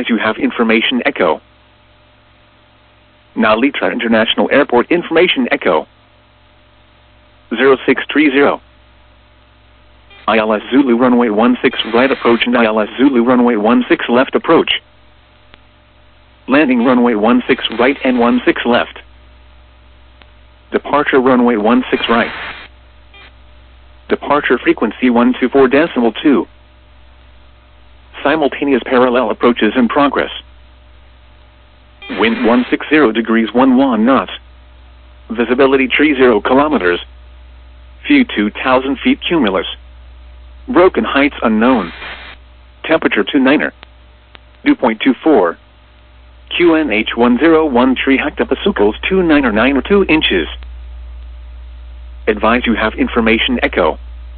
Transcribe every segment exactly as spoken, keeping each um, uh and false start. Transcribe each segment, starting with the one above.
you have information echo. Narita International Airport information echo. zero six three zero. I L S Zulu runway one six right approach and I L S Zulu runway one six left approach. Landing runway one six right and one six left. Departure runway one six right. Departure frequency one two four decimal two. Simultaneous parallel approaches in progress. Wind one sixty degrees eleven knots. Visibility three zero kilometers. View two thousand feet cumulus. Broken heights unknown. Temperature two niner. Dew point two four. Q N H one zero one three hectopascals two niner nine two inches. Advise you have information echo.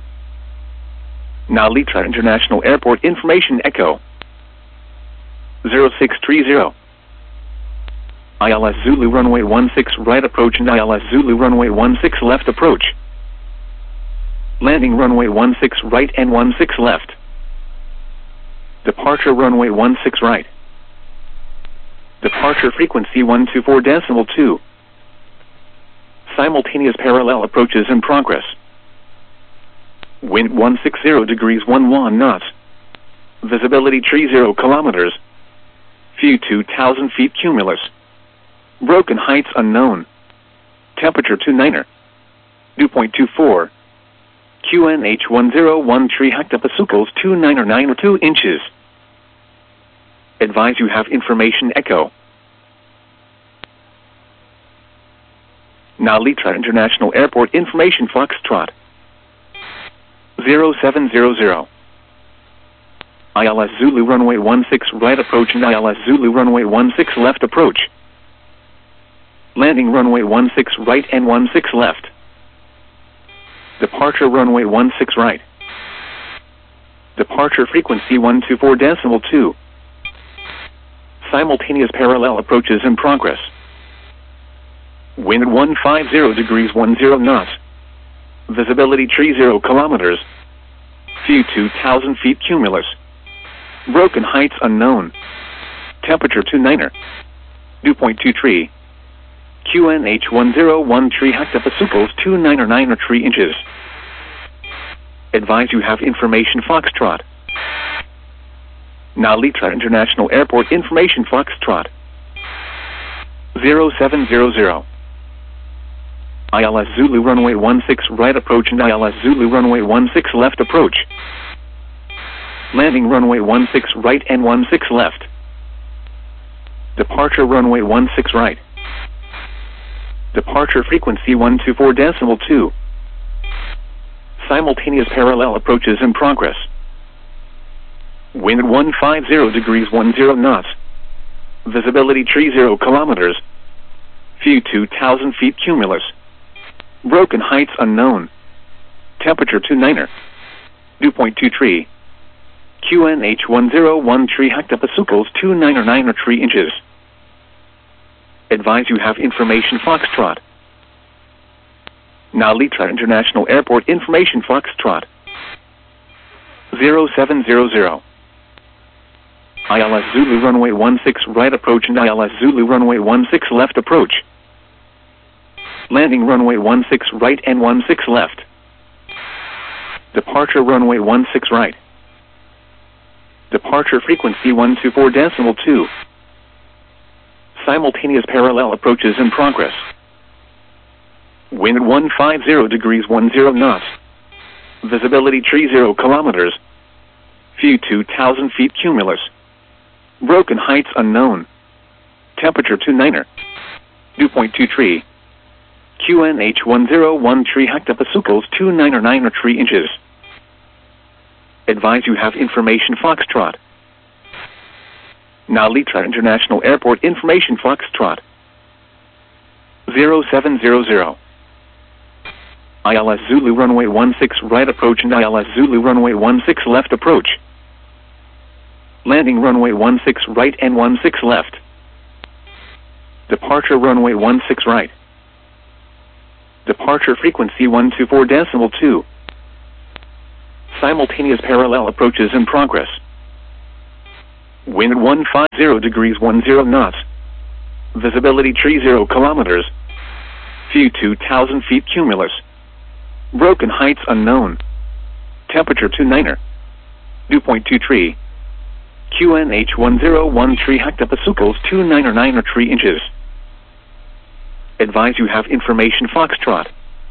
Narita International Airport information echo. zero six three zero. I L S Zulu runway one six right approach and I L S Zulu runway one six left approach. Landing runway one six right and one six left. Departure runway one six right. Departure frequency one two four decimal two. Simultaneous parallel approaches in progress. Wind one sixty degrees eleven knots. Visibility three zero kilometers. View two thousand feet cumulus. Broken heights unknown. Temperature two niner. Dew point two four. Q N H one zero one three hectopascals two niner nine two inches. Advise you have information echo. Narita International Airport information Foxtrot. zero seven zero zero. I L S Zulu runway one six right approach and I L S Zulu runway one six left approach. Landing runway one six right and one six left. Departure runway one six right. Departure frequency one two four decimal two. Simultaneous parallel approaches in progress. Wind one fifty degrees ten knots. Visibility three zero kilometers. View two thousand feet cumulus. Broken heights unknown. Temperature two niner. Dew point two three. Q N H one zero one three hectopascals two niner nine three inches. Advise you have information Foxtrot. Narita International Airport information Foxtrot. zero seven zero zero. I L S Zulu runway one six right approach and I L S Zulu runway one six left approach. Landing runway one six right and one six left. Departure runway one six right. Departure frequency one two four decimal two. Simultaneous parallel approaches in progress. Wind one fifty degrees ten knots. Visibility three zero kilometers. View two thousand feet cumulus. Broken heights unknown. Temperature two niner. Dew point two three. Q N H one zero one three hectopascals two niner nine three inches. Advise you have information Foxtrot. Narita International Airport information Foxtrot. zero seven zero zero. I L S Zulu runway one six right approach and I L S Zulu runway one six left approach. Landing runway one six right and one six left. Departure runway one six right. Departure frequency one two four decimal two. Simultaneous parallel approaches in progress. Wind one fifty degrees ten knots. Visibility three zero kilometers. View two thousand feet cumulus. Broken heights unknown. Temperature two niner. Dew point two three. Q N H one zero one three hectopascals two niner nine three inches. Advise you have information Foxtrot. Narita International Airport information Foxtrot. zero seven zero zero. I L S Zulu runway one six right approach and I L S Zulu runway one six left approach. Landing runway one six right and one six left. Departure runway one six right. Departure frequency one two four decimal two. Simultaneous parallel approaches in progress. Wind one five zero degrees one zero knots. Visibility three zero kilometers. View two thousand feet cumulus. Broken heights unknown. Temperature two niner. Dew point two three. Q N H one zero one three hectopascals two niner nine or three inches. Advise you have information Foxtrot.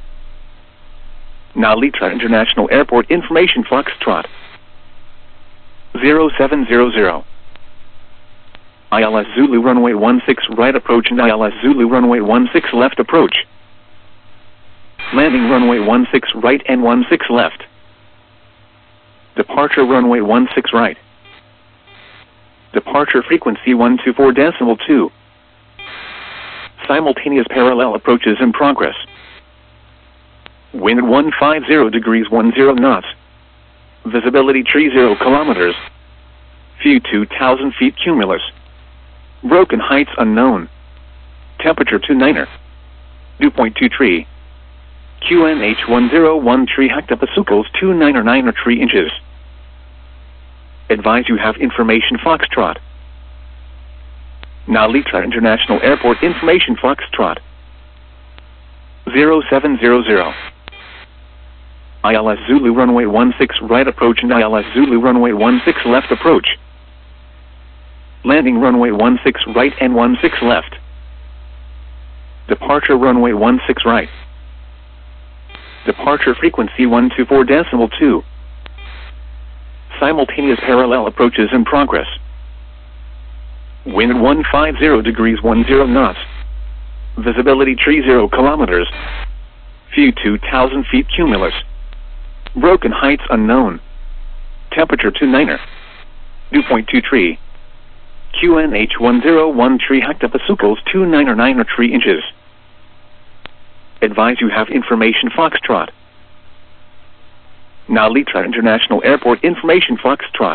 Nalitra International Airport information Foxtrot. zero seven zero zero. I L S Zulu runway one six right approach and I L S Zulu runway one six left approach. Landing runway one six right and one six left. Departure runway one six right. Departure frequency one two four decimal two. Simultaneous parallel approaches in progress. Wind one five zero degrees one zero knots. Visibility three zero kilometers. View two thousand feet cumulus. Broken heights unknown. Temperature two niner. Dew point two three. Q N H one zero one three hectopascals two niner nine or three inches. Advise you have information Foxtrot. Nalitra International Airport information Foxtrot. zero seven zero zero. I L S Zulu runway one six right approach and I L S Zulu runway one six left approach. Landing runway one six right and one six left. Departure runway one six right. Departure frequency one two four decimal two. Simultaneous parallel approaches in progress. Wind one five zero degrees one zero knots. Visibility three zero kilometers. View two thousand feet cumulus. Broken heights unknown. Temperature two niner. Dew point two three. Q N H one zero one three hectopascals two niner nine or three inches. Advise you have information Foxtrot. Nalitra International Airport information Foxtrot.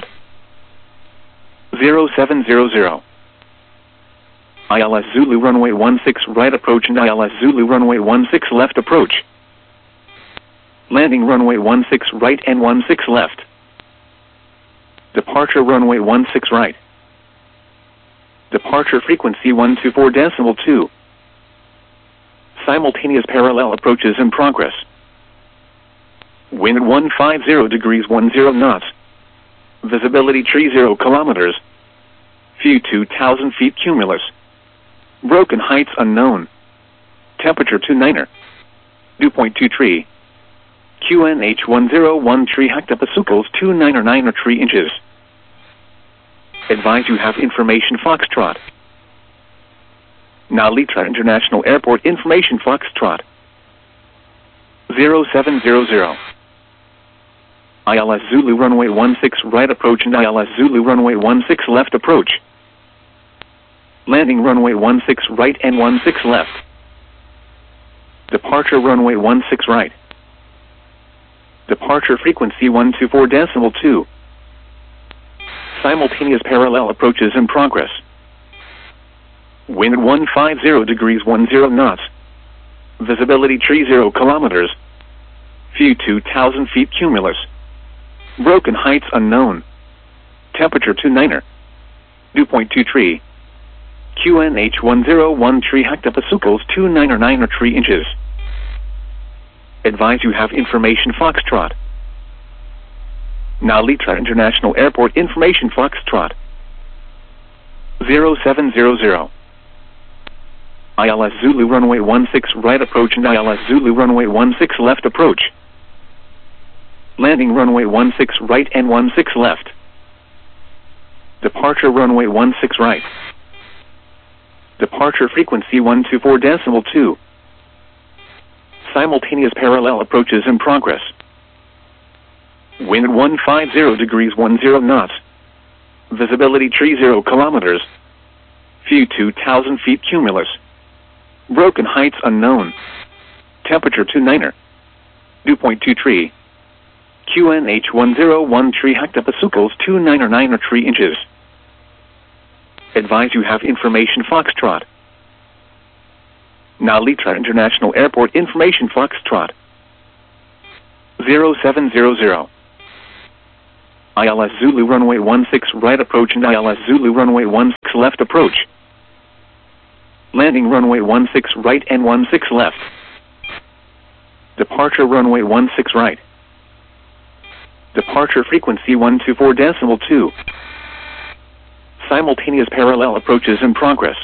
zero seven zero zero. I L S Zulu runway one six right approach and I L S Zulu runway one six left approach. Landing runway one six right and one six left. Departure runway one six right. Departure frequency one two four decimal two. Simultaneous parallel approaches in progress. Wind one five zero degrees one zero knots. Visibility three zero kilometers. View two thousand feet cumulus. Broken heights unknown. Temperature two niner. Dew point two three. Q N H one zero one three hectopascals two niner nine or three inches. Advise you have information Foxtrot. Nalitra International Airport information Foxtrot. zero seven zero zero. I L S Zulu runway one six right approach and I L S Zulu runway one six left approach. Landing runway one six right and one six left. Departure runway one six right. Departure frequency one two four decimal two. Simultaneous parallel approaches in progress. Wind one five zero degrees one zero knots. Visibility three zero kilometers. View two thousand feet cumulus. Broken heights unknown. Temperature two niner. Dew point two three. Q N H one zero one three hectopascals two niner nine or three inches. Advise you have information Foxtrot. Nalitra International Airport information Foxtrot. zero seven zero zero. I L S Zulu runway one six right approach and I L S Zulu runway one six left approach. Landing runway one six right and one six left. Departure runway one six right. Departure frequency one two four decimal two. Simultaneous parallel approaches in progress. Wind one five zero degrees one zero knots. Visibility three zero kilometers. View two thousand feet cumulus. Broken heights unknown. Temperature two niner. Dew point two three. Q N H one zero one three hectopascals two niner nine or three inches. Advise you have information Foxtrot. Nalitra International Airport information Foxtrot. zero seven zero zero. I L S Zulu runway one six right approach and I L S Zulu runway one six left approach. Landing runway one six right and one six left. Departure runway one six right. Departure frequency one two four decimal two. Simultaneous parallel approaches in progress.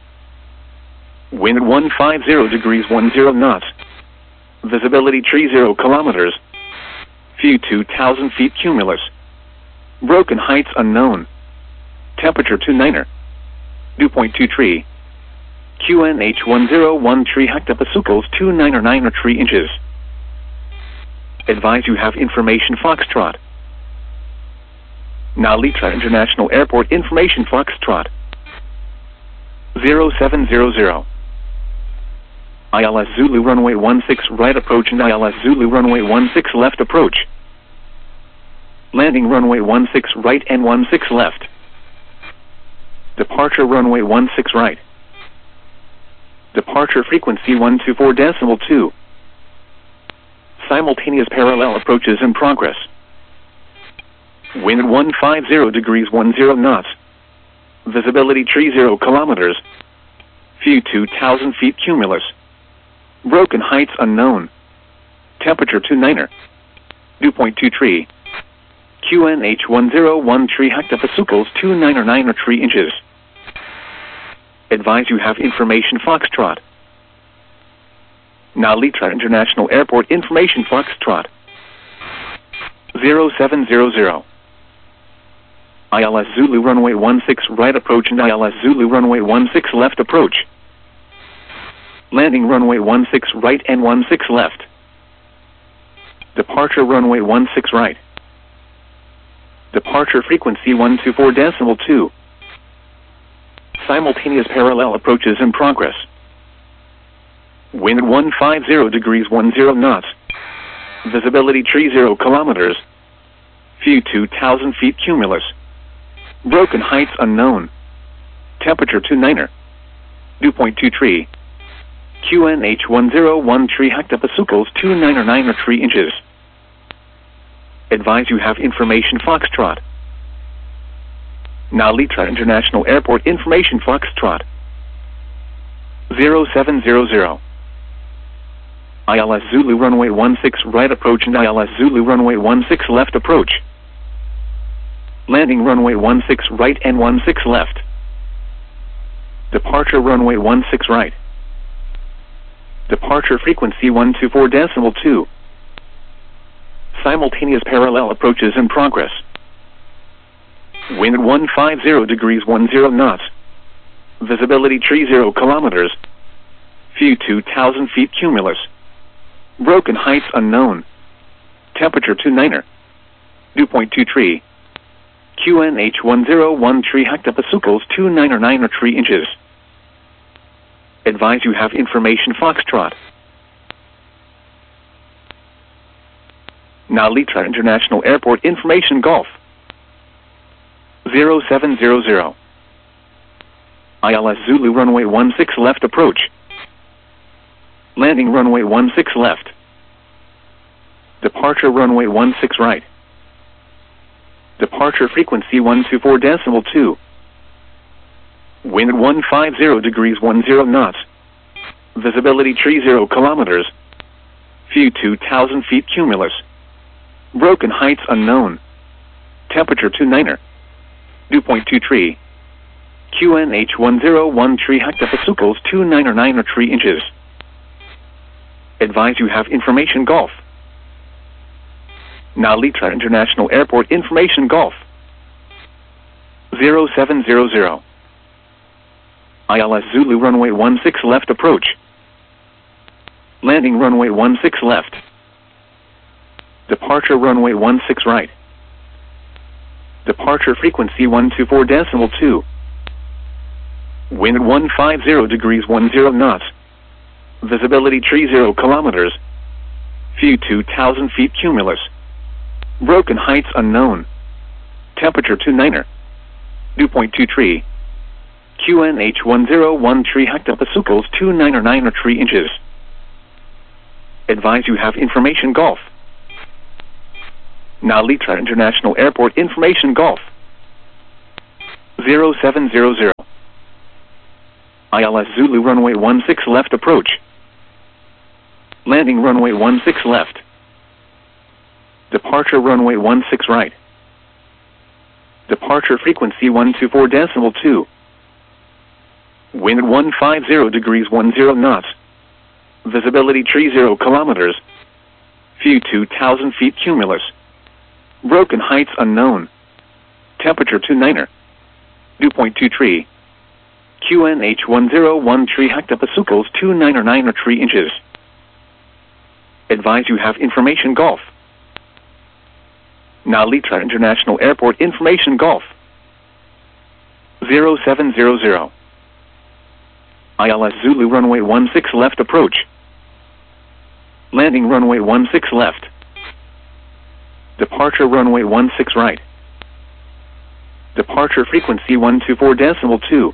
Wind one five zero degrees one zero knots. Visibility tree zero kilometers. View two thousand feet cumulus. Broken heights unknown. Temperature two niner. Dew point two tree. Q N H one zero one tree hectopascals two niner niner tree inches. Advise you have information Foxtrot. Nalitra International Airport information Foxtrot. zero seven zero zero. I L S Zulu runway one six right approach and I L S Zulu runway one six left approach. Landing runway one six right and one six left. Departure runway one six right. Departure frequency one two four decimal two. Simultaneous parallel approaches in progress. Wind one five zero degrees one zero knots. Visibility tree zero kilometers. View two thousand feet cumulus. Broken heights unknown. Temperature two niner. Dew point two tree. Q N H one zero one tree hectopascals two niner niner tree inches. Advise you have information Foxtrot. Nalitra International Airport information Foxtrot. zero seven zero zero. I L S Zulu runway one six right approach and I L S Zulu runway one six left approach. Landing runway one six right and one six left. Departure runway one six right. Departure frequency one two four decimal two. Simultaneous parallel approaches in progress. Wind one five zero degrees one zero knots. Visibility tree zero kilometers. View two thousand feet cumulus. Broken heights unknown. Temperature two niner. Dew point two tree. Q N H one zero one tree hectopascals two niner niner tree inches. Advise you have information Foxtrot. Nalitra International Airport information Foxtrot. zero seven zero zero. I L S Zulu runway one six right approach and I L S Zulu runway one six left approach. Landing runway one six right and one six left. Departure runway one six right. Departure frequency one two four decimal two. Simultaneous parallel approaches in progress. Wind one five zero degrees one zero knots. Visibility tree zero kilometers. View two thousand feet cumulus. Broken heights unknown. Temperature two niner. Dew point two tree. Q N H one zero one tree hectopascals two niner niner tree inches. Advise you have information Foxtrot. Nalitra International Airport information Golf. zero seven zero zero. I L S Zulu runway one six left approach. Landing runway one six left. Departure runway one six right. Departure frequency one two four decimal two. Wind one five zero degrees one zero knots. Visibility tree zero kilometers. View two thousand feet cumulus. Broken heights unknown. Temperature two niner. Dew point two tree. Q N H one zero one tree hectopascals two niner niner tree inches. Advise you have information Golf. Nalitra International Airport information Golf. zero seven zero zero. I L S Zulu runway one six left approach. Landing runway one six left. Departure runway one six right. Departure frequency one two four decimal two. Wind one five zero degrees one zero knots. Visibility tree zero kilometers. View two thousand feet cumulus. Broken heights unknown. Temperature two niner. Dew point two tree. Q N H one zero one tree hectopascals two niner niner tree inches. Advise you have information Golf. Nalitra International Airport information Golf. zero seven zero zero. I L S Zulu runway one six left approach. Landing runway one six left. Departure runway one six right. Departure frequency one two four decimal two. Wind one five zero degrees ten knots. Visibility three zero kilometers. View two thousand feet cumulus. Broken heights unknown. Temperature two niner. Dew point two three. Q N H one zero one three hectopascals two niner nine or three inches. Advise you have information Golf. Nalitra International Airport information Golf. zero seven zero zero. I L S Zulu runway one six left approach. Landing runway one six left. Departure runway one six right. Departure frequency one two four decimal two.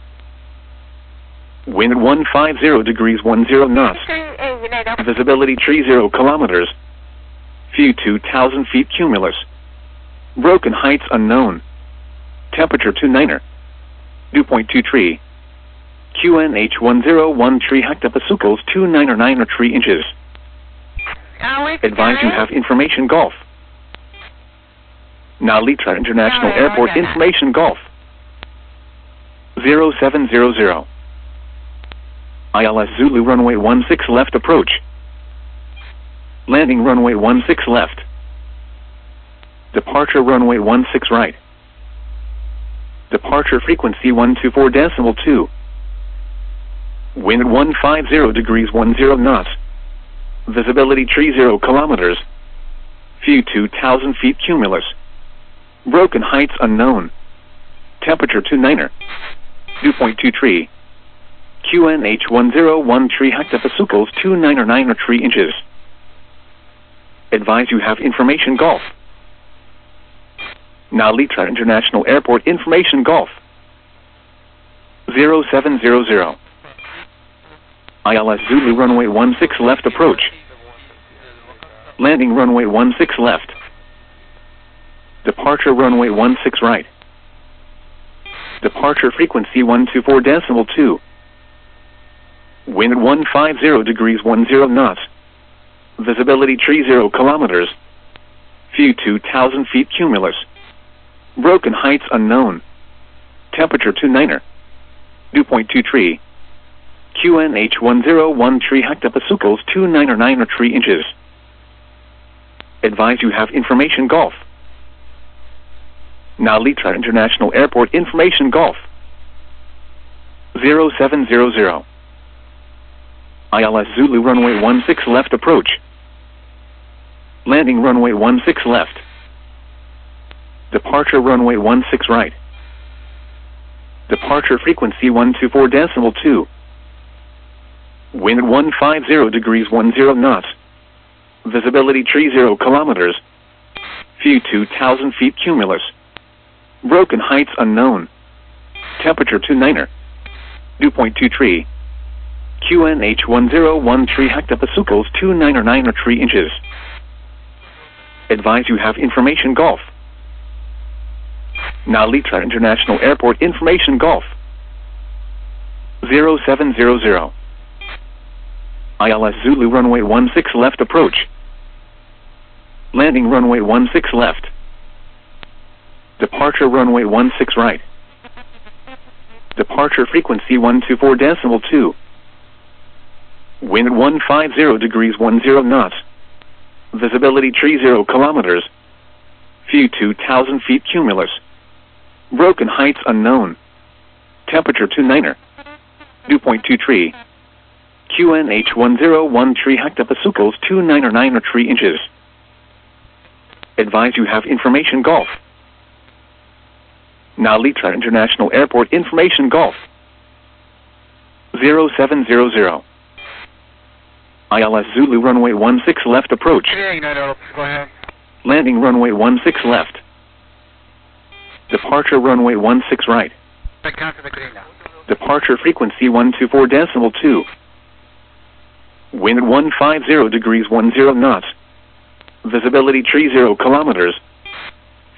Wind one five zero degrees ten knots. Visibility three zero kilometers. View two thousand feet cumulus. Broken heights unknown. Temperature two niner. Dew point two three. Q N H one zero one three hectopascals two niner nine or three inches. Advise you have information Golf. Nalitra International Airport information Golf. zero seven zero zero. I L S Zulu runway one six left approach. Landing runway one six left. Departure runway one six right. Departure frequency one two four decimal two. Wind one five zero degrees ten knots. Visibility three zero kilometers. View two thousand feet cumulus. Broken heights unknown. Temperature two niner. Dew point two three. Q N H one zero one three hectopascals two niner nine or three inches. Advise you have information Golf. Nalitra International Airport information Golf. zero seven zero zero. I L S Zulu runway one six left approach. Landing runway one six left. Departure runway one six right. Departure frequency one two four decimal two. Wind one five zero degrees ten knots. Visibility three zero kilometers. View two thousand feet cumulus. Broken heights unknown. Temperature two niner. Dew point two three. Q N H one zero one three hectopascals two niner nine or three inches. Advise you have information Golf. Nalitra International Airport information Golf. zero seven zero zero. I L S Zulu runway one six left approach. Landing runway one six left. Departure runway one six right. Departure frequency one two four decimal two. Wind one five zero degrees ten knots. Visibility three zero kilometers. View two thousand feet cumulus. Broken heights unknown. Temperature two niner. Dew point two three. Q N H one zero one three hectopascals two niner nine or three inches. Advise you have information Golf. Nalitra International Airport information Golf. zero seven zero zero. I L S Zulu runway one six left approach. Landing runway one six left. Departure runway one six right. Departure frequency one two four decimal two. Wind one five zero degrees ten knots. Visibility three zero kilometers. View two thousand feet cumulus. Broken heights unknown. Temperature two niner. Dew point two three. Q N H one zero one three hectopascals two niner nine or three inches. Advise you have information Golf. Nalitra International Airport information Golf. zero seven zero zero. I L S Zulu runway one six left approach. Go ahead. Landing runway one six left. Departure runway one six right. Departure frequency one two four decimal two. Wind one five zero degrees ten knots. Visibility three zero kilometers.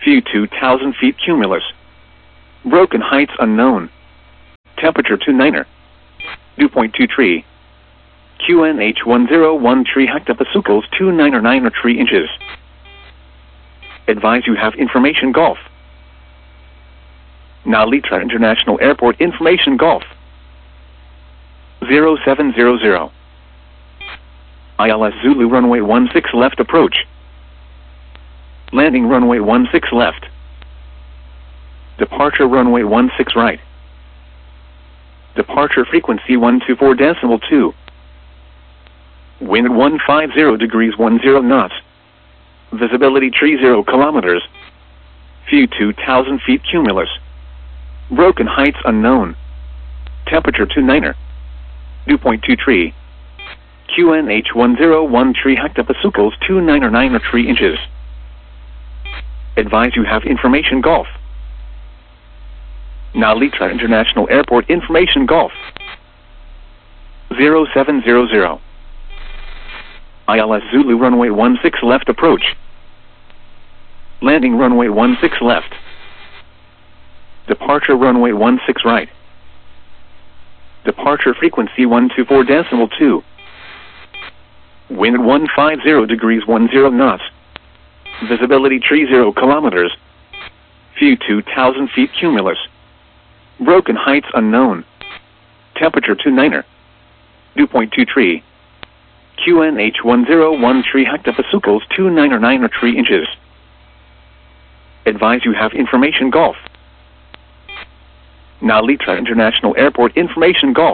View two thousand feet cumulus. Broken heights unknown. Temperature two niner. Dew point two three. Q N H one zero one three hectopascals two niner nine or three inches. Advise you have information Golf. Now Litra International Airport information Golf. zero seven zero zero. I L S Zulu runway one six left approach. Landing runway one six left. Departure runway one six right. Departure frequency one two four decimal two. Wind one five zero degrees one zero knots. Visibility three zero kilometers. View two thousand feet cumulus. Broken heights unknown. Temperature two niner. Dew point two three. Q N H one zero one three hectopascals two niner nine or three inches. Advise you have information Golf. Now Litra International Airport information Golf. zero seven zero zero. I L S Zulu runway one six left approach. Landing runway one six left. Departure runway one six right. Departure frequency one two four decimal two. Wind one five zero degrees one zero knots. Visibility three zero kilometers. View two thousand feet cumulus. Broken heights unknown. Temperature two niner. Dew point two three. Q N H one zero one three hectopascals two niner nine or three inches. Advise you have information Golf. Now Litra International Airport information Golf.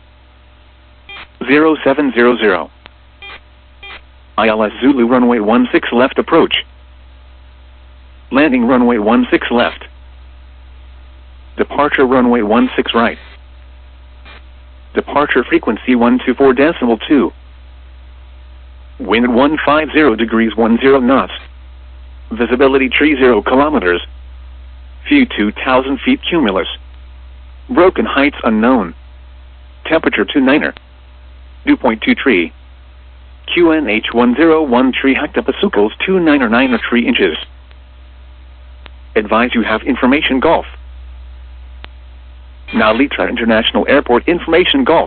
zero seven zero zero. I L S Zulu runway one six left approach. Landing runway one six left. Departure runway one six right. Departure frequency one two four decimal two. Wind one five zero degrees one zero knots. Visibility three zero kilometers. View two thousand feet cumulus. Broken heights unknown. Temperature two niner. Dew point two three. Q N H one zero one three hectopascals two niner nine or three inches. Advise you have information Golf. Now Litra International Airport information Golf.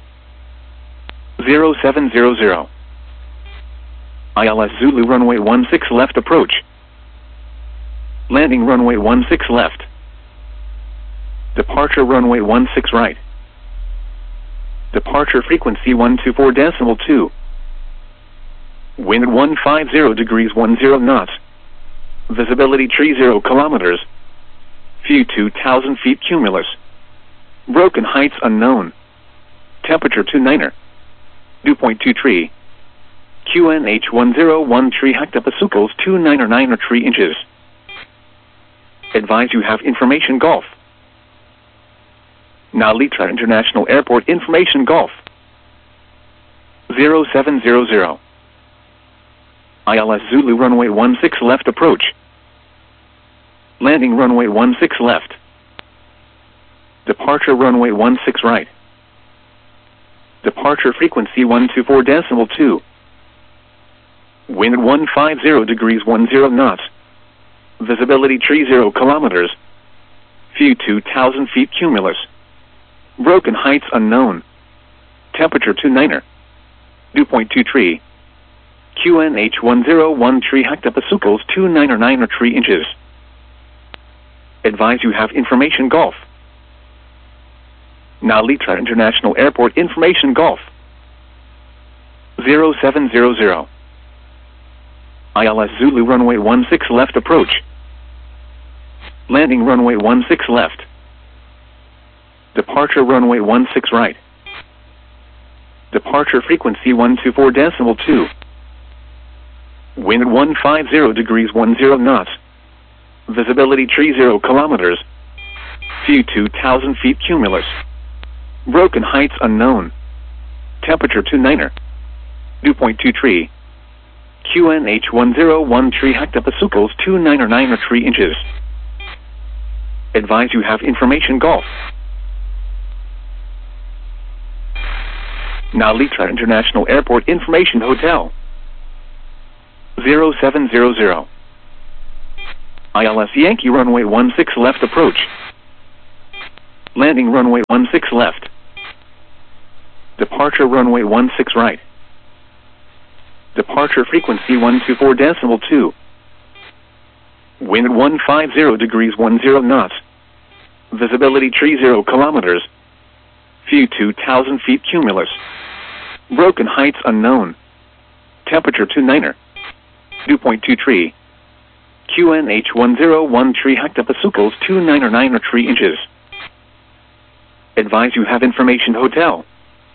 zero seven zero zero. I L S Zulu runway one six left approach. Landing runway one six left. Departure runway one six right. Departure frequency one two four decimal two. Wind one five zero degrees one zero knots. Visibility three zero kilometers. View two thousand feet cumulus. Broken heights unknown. Temperature two niner. Dew point two three. Q N H one zero one three hectopascals two niner nine or three inches. Advise you have information Golf. Now Litra International Airport information Golf. zero seven zero zero. I L S Zulu runway one six left approach. Landing runway one six left. Departure runway one six right. Departure frequency one two four decimal two. Wind one five zero degrees one zero knots. Visibility three zero kilometers. View two thousand feet cumulus. Broken heights unknown. Temperature two niner. Dew point two three. Q N H one zero one three hectopascals two niner nine or three inches. Advise you have information Golf. Now Litra International Airport information Golf. zero seven zero zero. I L S Zulu runway one six left approach. Landing runway one six left. Departure runway one six right. Departure frequency one two four decimal two. Wind one five zero degrees one zero knots. Visibility three zero kilometers. View two thousand feet cumulus. Broken heights unknown. Temperature two niner. Dew point two three. Q N H one zero one three hectopascals two niner nine or three inches. Advise you have information Golf. Now Litra International Airport information Hotel. zero seven zero zero. I L S Yankee runway one six left approach. Landing runway one six left. Departure runway one six right. Departure frequency one two four decimal two. Wind one five zero degrees one zero knots. Visibility three zero kilometers. View two thousand feet cumulus. Broken heights unknown. Temperature two niner. Dew point two three. Q N H one zero one three hectopascals two niner niner three inches. Advise you have information hotel.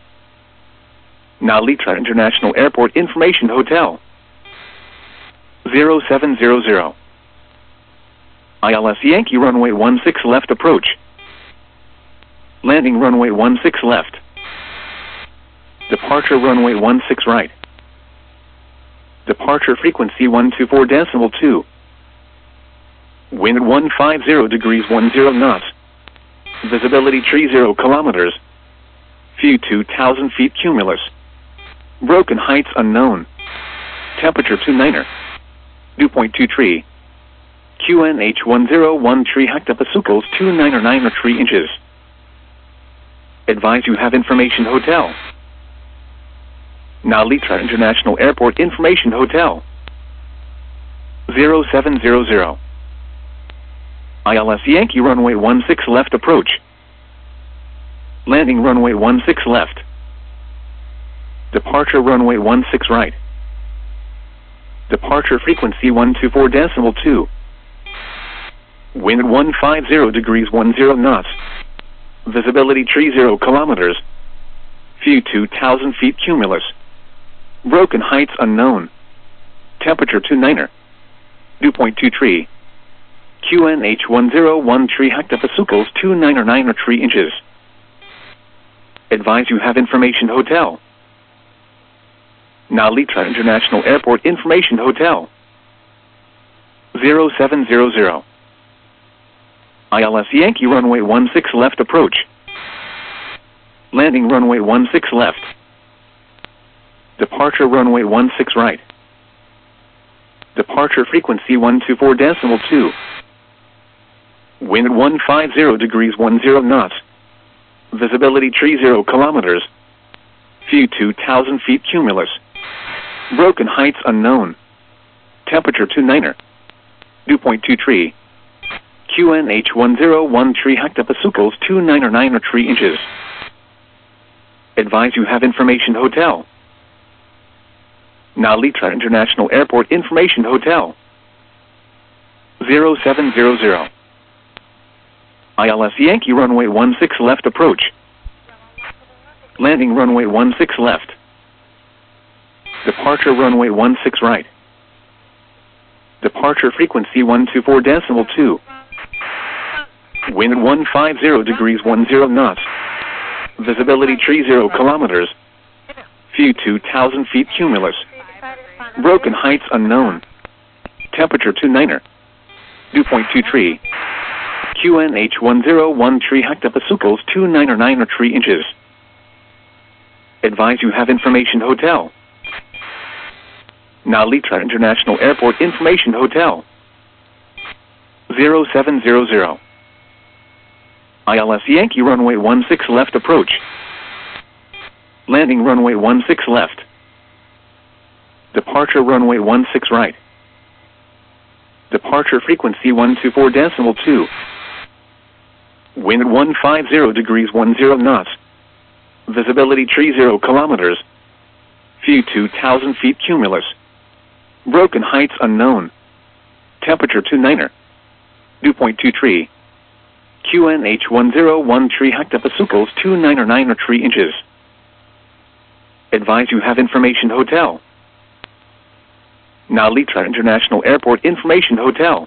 Nalitra International Airport Information Hotel. zero seven zero zero. I L S Yankee runway one six left approach. Landing runway one six left. Departure runway one six right. Departure frequency one two four decimal two. Wind one five zero degrees one zero knots. Visibility three zero kilometers. View two thousand feet cumulus. Broken heights unknown. Temperature two niner. Dew point two three. Q N H one zero one three hectopascals two niner niner three inches. Advise you have information hotel. Nalitra International Airport Information Hotel. zero seven zero zero. I L S Yankee runway one six left approach. Landing runway one six left. Departure runway one six right. Departure frequency one two four decimal two. Wind one five zero degrees one zero knots. Visibility three zero kilometers. View two thousand feet cumulus. Broken heights unknown. Temperature two niner. Dew point two three. Q N H one zero one three hectopascals two niner niner three inches. Advise you have information hotel. Nalitra International Airport Information Hotel. zero seven zero zero. I L S Yankee runway one six left approach. Landing runway one six left. Departure runway one six right. Departure frequency one two four decimal two. Wind one five zero degrees one zero knots. Visibility three zero kilometers. View two thousand feet cumulus. Broken heights unknown. Temperature two niner. Dew point two three. Q N H one zero one three hectopascals two niner niner three inches. Advise you have information hotel. Nalitra International Airport Information Hotel. zero seven zero zero. I L S Yankee runway one six left approach. Landing runway one six left. Departure runway one six right. Departure frequency one two four decimal two. Wind one five zero degrees one zero knots. Visibility three zero kilometers. View two thousand feet cumulus. Broken heights unknown. Temperature two niner. Dew point two three. Q N H one zero one three hectopascals two niner niner three inches. Advise you have information hotel. Nalitra International Airport Information Hotel. zero seven zero zero. I L S Yankee runway one six left approach. Landing runway one six left. Departure runway one six right. Departure frequency one two four decimal two. Wind one five zero degrees one zero knots. Visibility three zero kilometers. View two thousand feet cumulus. Broken heights unknown. Temperature two niner. Dew point two three. Q N H one zero one three hectopascals two niner niner three inches. Advise you have information hotel. Nalitra International Airport Information Hotel.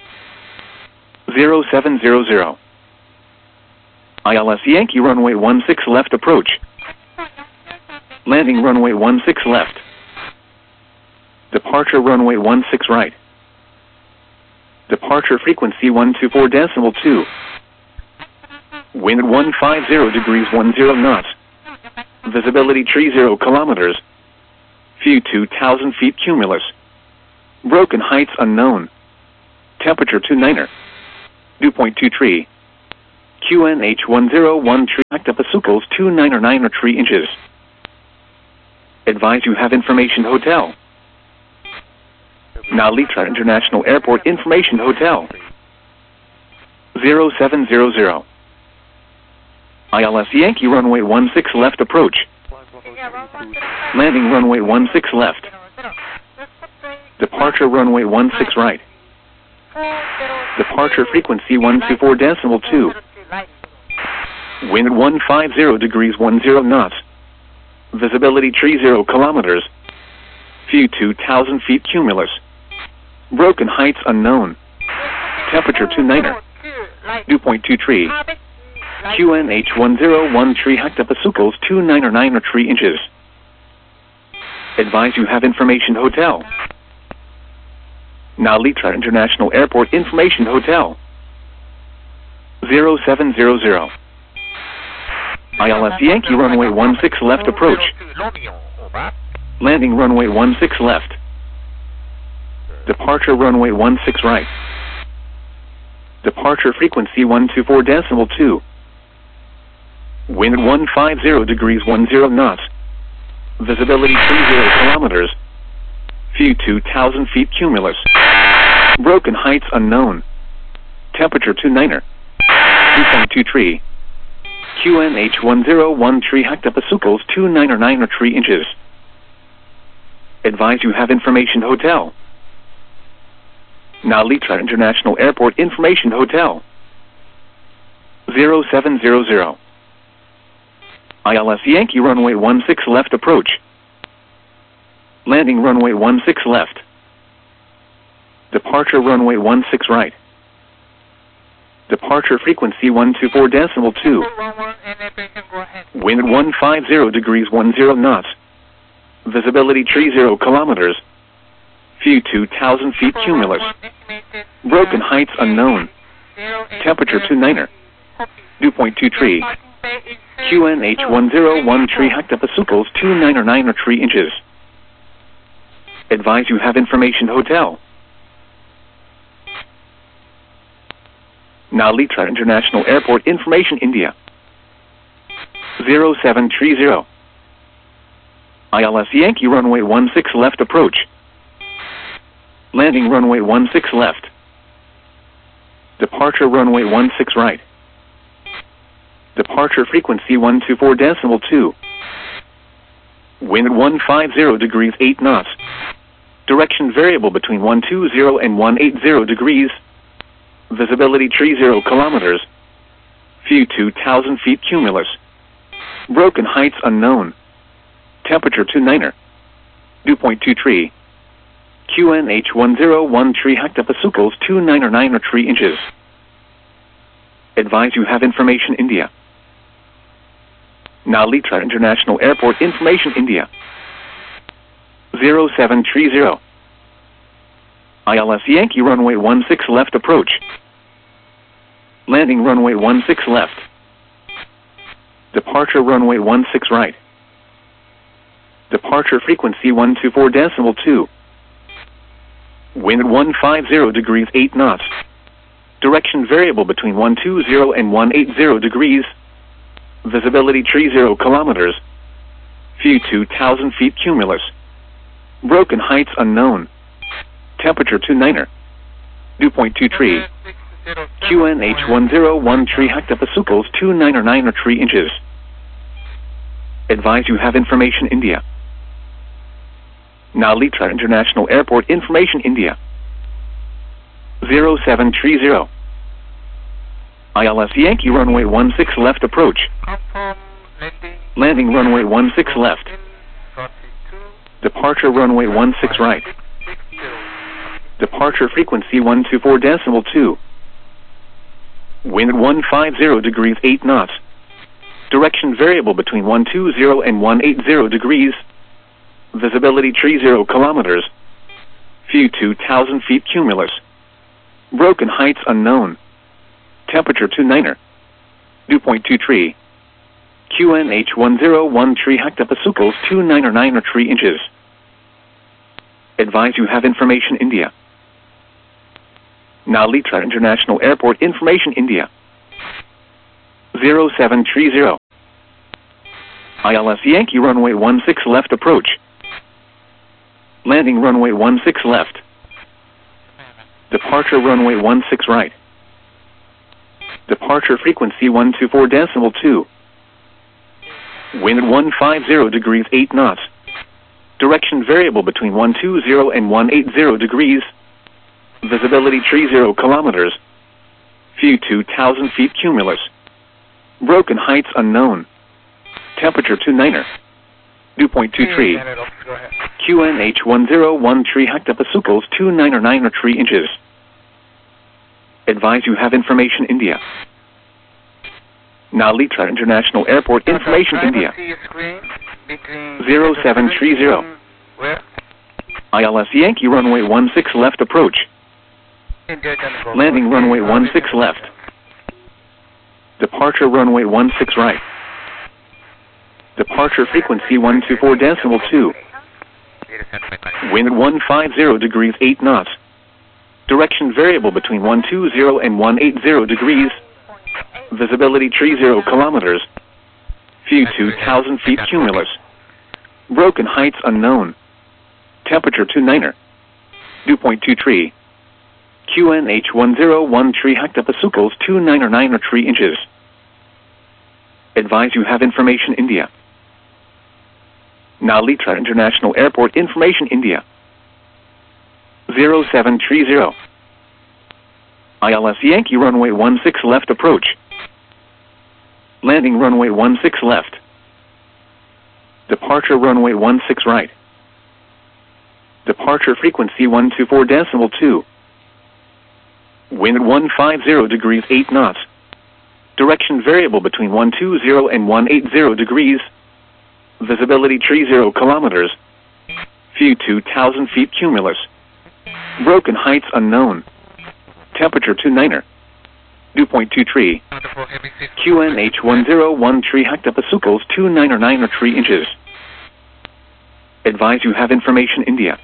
zero seven zero zero. I L S Yankee runway one six left approach. Landing runway one six left. Departure runway one six right. Departure frequency one two four decimal two. Wind one five zero degrees one zero knots. Visibility three zero kilometers. View two thousand feet cumulus. Broken heights unknown. Temperature two niner. Dew point two three. Q N H one zero one three Octopusukals two niner nine or three inches. Advise you have information hotel. Nalitra International Airport Information Hotel. zero seven zero zero. I L S Yankee runway one six left approach. Landing runway one six left. Departure runway one six right. Departure frequency one two four decimal two. Wind one five zero degrees one zero knots. Visibility three zero kilometers. View two thousand feet cumulus. Broken heights unknown. Temperature two niner. Dew point two three. Q N H one zero one three Octopusukals two niner nine or three inches. Advise you have information hotel. Nalitra International Airport Information Hotel. zero seven zero zero. I L S Yankee runway one six left approach. Landing runway one six left. Departure runway one six right. Departure frequency one two four decimal two. Wind one five zero degrees one zero knots. Visibility three zero kilometers. View two thousand feet cumulus. Broken heights unknown. Temperature two niner. Dew point two three. Q N H one zero one three Octopusukals two niner nine or three inches. Advise you have information hotel. Nalitra International Airport Information Hotel. zero seven zero zero. I L S Yankee runway one six left approach. Landing runway one six left. Departure runway one six right. Departure frequency one two four decimal two. Wind one five zero degrees one zero knots. Visibility three zero kilometers. View two thousand feet cumulus. Broken heights unknown. Temperature two niner. Dew point two three. Q N H one zero one three Octopusukals two niner nine or three inches. Advise you have information hotel. Nalitra International Airport Information India. zero seven three zero. I L S Yankee runway one six left approach. Landing runway one six left. Departure runway one six right. Departure frequency one two four decimal two. Wind one five zero degrees eight knots. Direction variable between one two zero and one eight zero degrees. Visibility three zero kilometers. View two thousand feet cumulus. Broken heights unknown. Temperature two niner. Dew point two three. Q N H one zero one three Octopusukals two niner nine or three inches. Advise you have information India. Nalitra International Airport Information India. zero seven three zero. I L S Yankee runway one six left approach. Landing runway one six left. Departure runway one six right. Departure frequency one two four decimal two. Wind one five zero degrees eight knots. Direction variable between one two zero and one eight zero degrees. Visibility three zero kilometers. View two thousand feet cumulus. Broken heights unknown. Temperature two niner. Dew point two three. Q N H one zero one three Octopusukals two niner nine or three inches. Advise you have information India. Nalitra International Airport Information India. zero seven three zero. I L S Yankee runway one six left approach. Landing runway one six left. Departure runway one six right. Departure frequency one two four decimal two. Wind one five zero degrees eight knots. Direction variable between one two zero and one eight zero degrees. Visibility three zero kilometers. View two thousand feet cumulus. Broken heights unknown. Temperature two niner. Dew point two three. Q N H one zero one three Octopusukals two niner nine or three inches. Advise you have information India. Nalitra International Airport information India. zero seven three zero. I L S Yankee runway one six left approach. Landing runway one six left. Departure runway one six right. Departure frequency one two four decimal two. Wind one five zero degrees eight knots. Direction variable between one two zero and one eight zero degrees. Visibility three zero kilometers. View two thousand feet cumulus. Broken heights unknown. Temperature two niner. Dew point two three. Q N H one zero one three hectopascals two niner niner three inches. Advise you have information India. Nalitra International Airport information India. zero seven three zero. I L S Yankee runway one six left approach. Landing runway one six left. Departure runway one six right. Departure frequency one two four decimal two. Wind one five zero degrees eight knots. Direction variable between one two zero and one eight zero degrees. Visibility three zero kilometers. View two thousand feet cumulus. Broken heights unknown. Temperature two niner. Dew point two three. Q N H one zero one three hectopascals two niner niner three inches. Advise you have information India. Nalitra International Airport information India. zero seven three zero. I L S Yankee runway one six left approach. Landing runway one six left. Departure runway one six right. Departure frequency one two four decimal two. Wind one five zero degrees eight knots. Direction variable between one two zero and one eight zero degrees. Visibility three zero kilometers. View two thousand feet cumulus. Broken heights unknown. Temperature two niner. Dew point two three. Q N H one zero one three hectopascals two niner niner three inches. Advise you have information India.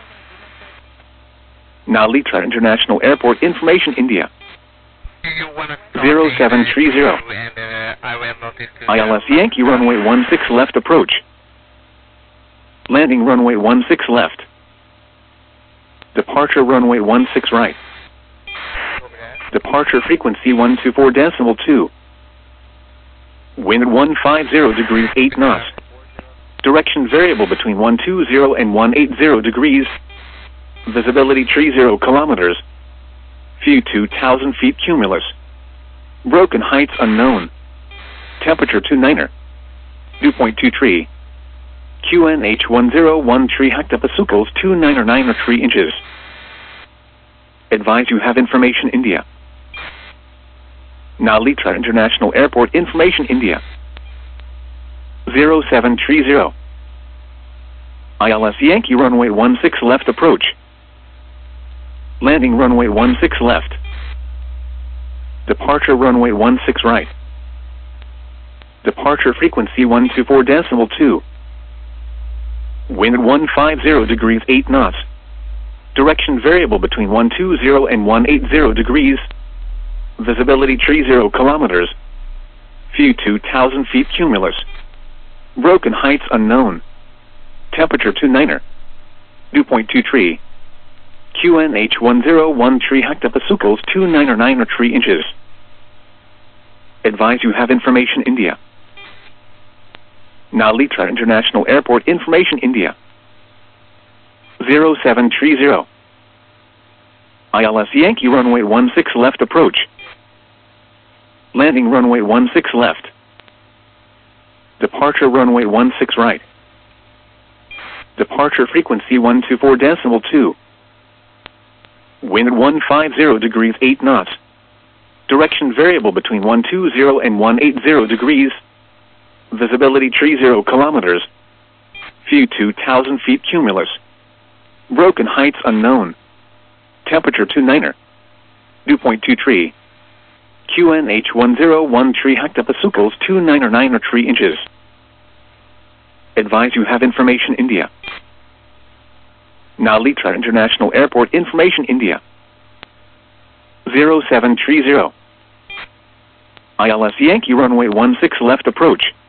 Nalitra International Airport information India. zero seven three zero. I L S Yankee runway one six left approach. Landing runway one six left. Departure runway one six right. Departure frequency one two four decimal two. Wind one five zero degrees eight knots. Direction variable between one two zero and one eight zero degrees. Visibility three zero kilometers. View two thousand feet cumulus. Broken heights unknown. Temperature two niner. Dew point two three. Q N H one zero one three hectopascals two niner niner three inches. Advise you have information India. Nalitra International Airport information India. zero seven three zero. I L S Yankee runway one six left approach. Landing runway one six left. Departure runway one six right. Departure frequency one two four decimal two. Wind one five zero degrees eight knots. Direction variable between one two zero and one eight zero degrees. Visibility three zero kilometers. View two thousand feet cumulus. Broken heights unknown. Temperature two niner. Dew point two three. Q N H one zero one three hectopascals two niner niner three inches. Advise you have information India. Nalitra International Airport information India. zero seven three zero. I L S Yankee runway one six left approach. Landing runway one six left. Departure runway one six right. Departure frequency one two four decimal two. Wind one five zero degrees eight knots. Direction variable between one two zero and one eight zero degrees. Visibility three zero kilometers. View two thousand feet cumulus. Broken heights unknown. Temperature two niner. Dew point two three. Q N H one zero one three hectopascals two niner niner three inches. Advise you have information India. Nalitra International Airport information India. zero seven three zero. I L S Yankee runway one six left approach.